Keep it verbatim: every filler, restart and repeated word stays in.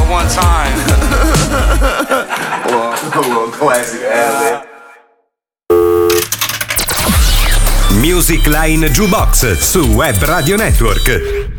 at one time. Well, classic ad. Music Line Jukebox su Web Radio Network.